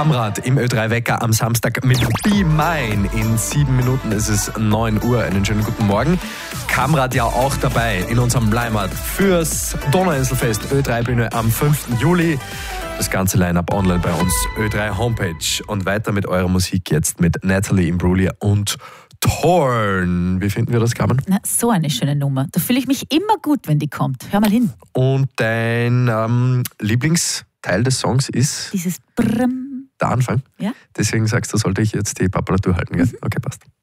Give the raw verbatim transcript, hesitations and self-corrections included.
Kamrat im Ö drei Wecker am Samstag mit Be Mine. In sieben Minuten ist es neun Uhr. Einen schönen guten Morgen. Kamrat ja auch dabei in unserem Line-Up fürs Donauinselfest Ö drei Bühne am fünften Juli. Das ganze Line-Up online bei uns, Ö drei Homepage. Und weiter mit eurer Musik jetzt mit Natalie Imbruglia und Torn. Wie finden wir das, Carmen? Na, so eine schöne Nummer. Da fühle ich mich immer gut, wenn die kommt. Hör mal hin. Und dein ähm, Lieblingsteil des Songs ist? Dieses Brrrm. Der Anfang? Ja. Deswegen sagst du, sollte ich jetzt die Paparatur halten, gell? Mhm. Okay, passt.